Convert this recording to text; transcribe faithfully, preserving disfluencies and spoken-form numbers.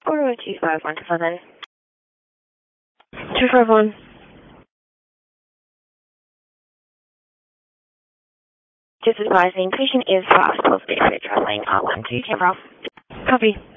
Four two five one seven. Two five one. Just advising, patient is fast positive for traveling R one to Canberra. Copy.